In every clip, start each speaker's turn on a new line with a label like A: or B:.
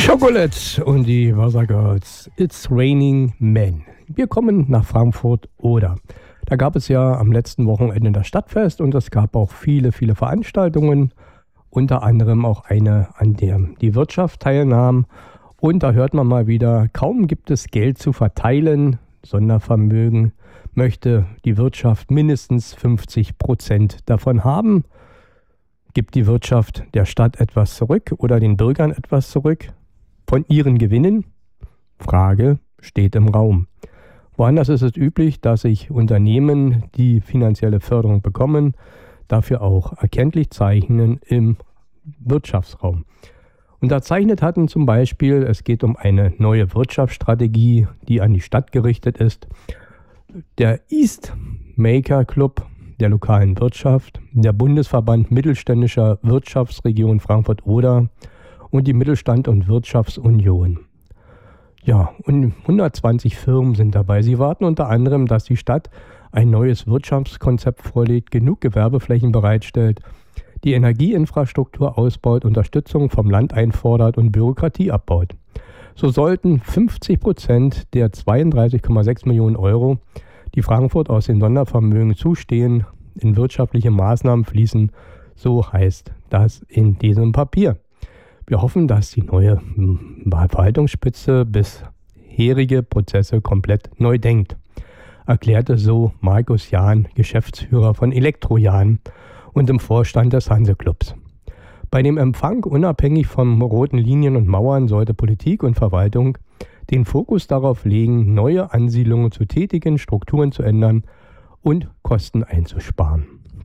A: Chocolate und die Wassergirls. It's Raining Men. Wir kommen nach Frankfurt-Oder. Da gab es ja am letzten Wochenende das Stadtfest und es gab auch viele Veranstaltungen. Unter anderem auch eine, an der die Wirtschaft teilnahm. Und da hört man mal wieder, kaum gibt es Geld zu verteilen, Sondervermögen, möchte die Wirtschaft mindestens 50% davon haben. Gibt die Wirtschaft der Stadt etwas zurück oder den Bürgern etwas zurück von ihren Gewinnen? Frage steht im Raum. Woanders ist es üblich, dass sich Unternehmen, die finanzielle Förderung bekommen, dafür auch erkenntlich zeichnen im Wirtschaftsraum. Unterzeichnet hatten zum Beispiel, es geht um eine neue Wirtschaftsstrategie, die an die Stadt gerichtet ist, der East Maker Club der lokalen Wirtschaft, der Bundesverband Mittelständischer Wirtschaftsregion Frankfurt-Oder und die Mittelstand- und Wirtschaftsunion. Ja, und 120 Firmen sind dabei. Sie warten unter anderem, dass die Stadt ein neues Wirtschaftskonzept vorlegt, genug Gewerbeflächen bereitstellt, die Energieinfrastruktur ausbaut, Unterstützung vom Land einfordert und Bürokratie abbaut. So sollten 50% der 32,6 Millionen Euro, die Frankfurt aus den Sondervermögen zustehen, in wirtschaftliche Maßnahmen fließen. So heißt das in diesem Papier. Wir hoffen, dass die neue Verwaltungsspitze bisherige Prozesse komplett neu denkt, erklärte so Markus Jahn, Geschäftsführer von Elektrojahn und im Vorstand des Hanseclubs. Bei dem Empfang, unabhängig von roten Linien und Mauern, sollte Politik und Verwaltung den Fokus darauf legen, neue Ansiedlungen zu tätigen, Strukturen zu ändern und Kosten einzusparen.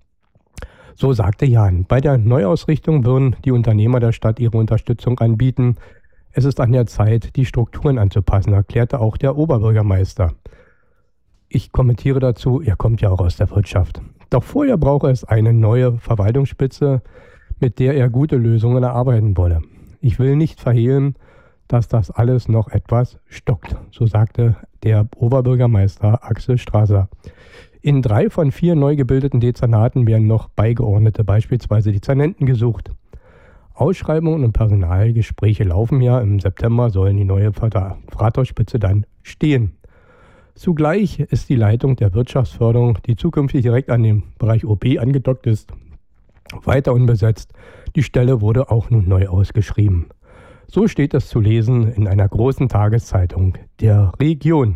A: So sagte Jahn. Bei der Neuausrichtung würden die Unternehmer der Stadt ihre Unterstützung anbieten. Es ist an der Zeit, die Strukturen anzupassen, erklärte auch der Oberbürgermeister. Ich kommentiere dazu, er kommt ja auch aus der Wirtschaft. Doch vorher brauche es eine neue Verwaltungsspitze, mit der er gute Lösungen erarbeiten wolle. Ich will nicht verhehlen, dass das alles noch etwas stockt, so sagte der Oberbürgermeister Axel Strasser. In 3 von 4 neu gebildeten Dezernaten werden noch Beigeordnete, beispielsweise Dezernenten, gesucht. Ausschreibungen und Personalgespräche laufen ja. Im September sollen die neue Rathausspitze dann stehen. Zugleich ist die Leitung der Wirtschaftsförderung, die zukünftig direkt an den Bereich OB angedockt ist, weiter unbesetzt. Die Stelle wurde auch nun neu ausgeschrieben. So steht es zu lesen in einer großen Tageszeitung der Region.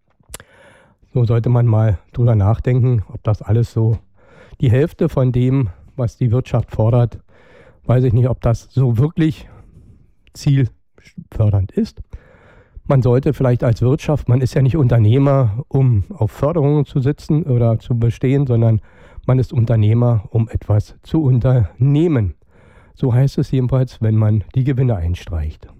A: So sollte man mal drüber nachdenken, ob das alles so die Hälfte von dem, was die Wirtschaft fordert, weiß ich nicht, ob das so wirklich zielfördernd ist. Man sollte vielleicht als Wirtschaft, man ist ja nicht Unternehmer, um auf Förderungen zu sitzen oder zu bestehen, sondern man ist Unternehmer, um etwas zu unternehmen. So heißt es jedenfalls, wenn man die Gewinne einstreicht.